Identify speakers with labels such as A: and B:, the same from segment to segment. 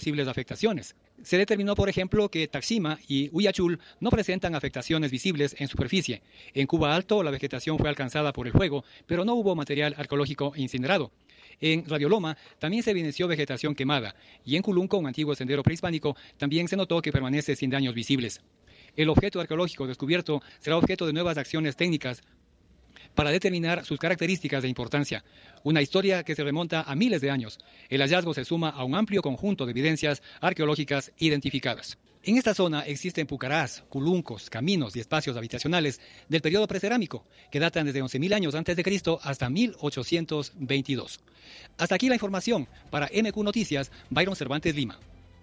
A: posibles afectaciones. Se determinó, por ejemplo, que Taxima y Huillachul no presentan afectaciones visibles en superficie. En Cuba Alto, la vegetación fue alcanzada por el fuego, pero no hubo material arqueológico incinerado. En Radioloma también se evidenció vegetación quemada, y en Culunco, un antiguo sendero prehispánico, también se notó que permanece sin daños visibles. El objeto arqueológico descubierto será objeto de nuevas acciones técnicas para determinar sus características de importancia. Una historia que se remonta a miles de años. El hallazgo se suma a un amplio conjunto de evidencias arqueológicas identificadas. En esta zona existen pucarás, culuncos, caminos y espacios habitacionales del periodo precerámico, que datan desde 11.000 años antes de Cristo hasta 1822. Hasta aquí la información. Para MQ Noticias, Byron Cervantes, Lima.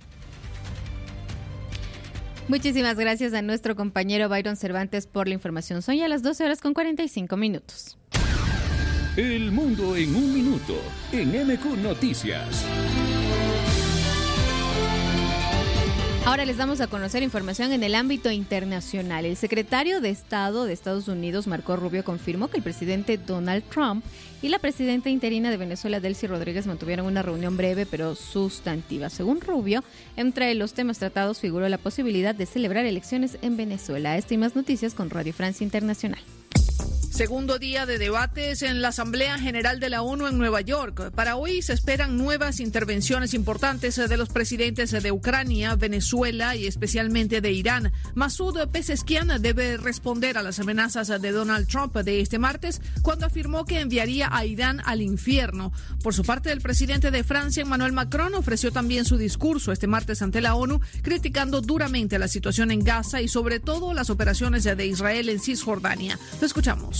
B: Muchísimas gracias a nuestro compañero Byron Cervantes por la información. Son ya las 12:45.
C: El mundo en un minuto, en MQ Noticias.
B: Ahora les damos a conocer información en el ámbito internacional. El secretario de Estado de Estados Unidos, Marco Rubio, confirmó que el presidente Donald Trump y la presidenta interina de Venezuela, Delcy Rodríguez, mantuvieron una reunión breve pero sustantiva. Según Rubio, entre los temas tratados figuró la posibilidad de celebrar elecciones en Venezuela. Esta y más noticias con Radio Francia Internacional.
D: Segundo día de debates en la Asamblea General de la ONU en Nueva York. Para hoy se esperan nuevas intervenciones importantes de los presidentes de Ucrania, Venezuela y especialmente de Irán. Masoud Pezeshkian debe responder a las amenazas de Donald Trump de este martes, cuando afirmó que enviaría a Irán al infierno. Por su parte, el presidente de Francia, Emmanuel Macron, ofreció también su discurso este martes ante la ONU, criticando duramente la situación en Gaza y sobre todo las operaciones de Israel en Cisjordania. Lo escuchamos.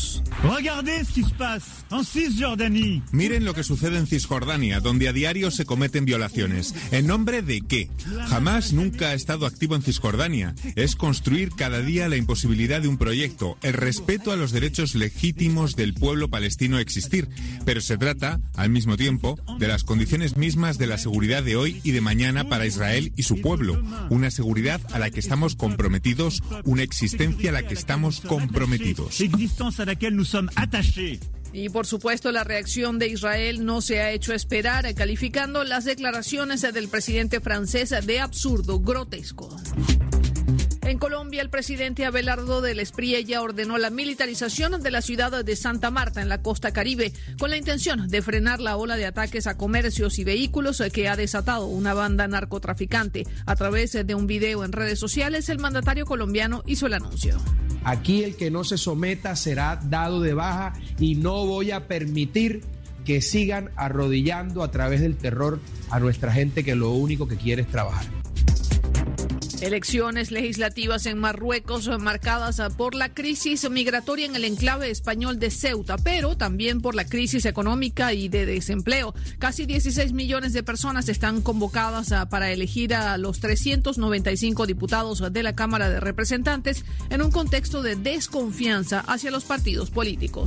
E: Miren lo que sucede en Cisjordania, donde a diario se cometen violaciones. ¿En nombre de qué? Jamás nunca ha estado activo en Cisjordania. Es construir cada día la imposibilidad de un proyecto, el respeto a los derechos legítimos del pueblo palestino a existir. Pero se trata, al mismo tiempo, de las condiciones mismas de la seguridad de hoy y de mañana para Israel y su pueblo. Una seguridad a la que estamos comprometidos, una existencia a la que estamos comprometidos.
D: Y por supuesto la reacción de Israel no se ha hecho esperar, calificando las declaraciones del presidente francés de absurdo, grotesco. En Colombia, el presidente Abelardo del Espriella ordenó la militarización de la ciudad de Santa Marta, en la costa Caribe, con la intención de frenar la ola de ataques a comercios y vehículos que ha desatado una banda narcotraficante. A través de un video en redes sociales, el mandatario colombiano hizo el anuncio.
F: Aquí el que no se someta será dado de baja y no voy a permitir que sigan arrodillando a través del terror a nuestra gente que lo único que quiere es trabajar.
D: Elecciones legislativas en Marruecos marcadas por la crisis migratoria en el enclave español de Ceuta, pero también por la crisis económica y de desempleo. Casi 16 millones de personas están convocadas para elegir a los 395 diputados de la Cámara de Representantes en un contexto de desconfianza hacia los partidos políticos.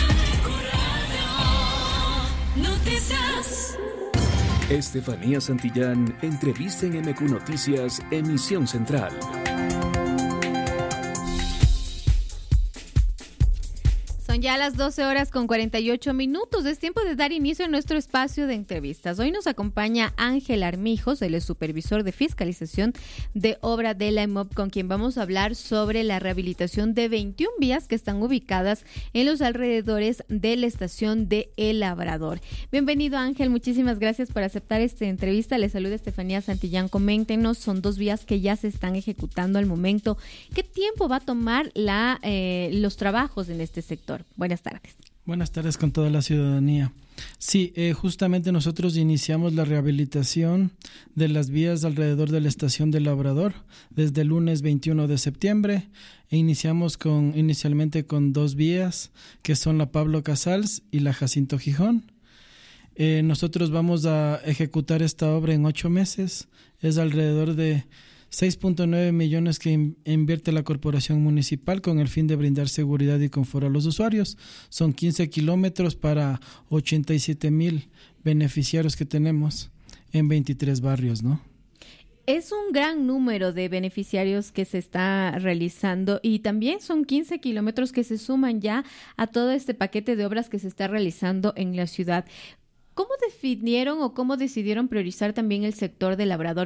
C: Estefanía Santillán, entrevista en MQ Noticias, emisión central.
B: Son ya las 12:48. Es tiempo de dar inicio a nuestro espacio de entrevistas. Hoy nos acompaña Ángel Armijos, él es supervisor de fiscalización de obra de la EMOP, con quien vamos a hablar sobre la rehabilitación de 21 vías que están ubicadas en los alrededores de la estación de El Labrador. Bienvenido, Ángel, muchísimas gracias por aceptar esta entrevista. Le saluda Estefanía Santillán. Coméntenos, son 2 vías que ya se están ejecutando al momento. ¿Qué tiempo va a tomar los trabajos en este sector? Buenas tardes.
G: Buenas tardes con toda la ciudadanía. Sí, justamente nosotros iniciamos la rehabilitación de las vías alrededor de la estación del Labrador desde el lunes 21 de septiembre e iniciamos inicialmente con 2 vías que son la Pablo Casals y la Jacinto Gijón. Nosotros vamos a ejecutar esta obra en 8 meses, es alrededor de 6.9 millones que invierte la corporación municipal con el fin de brindar seguridad y confort a los usuarios. Son 15 kilómetros para 87,000 beneficiarios que tenemos en 23 barrios, ¿no?
B: Es un gran número de beneficiarios que se está realizando y también son 15 kilómetros que se suman ya a todo este paquete de obras que se está realizando en la ciudad. ¿Cómo definieron o cómo decidieron priorizar también el sector del Labrador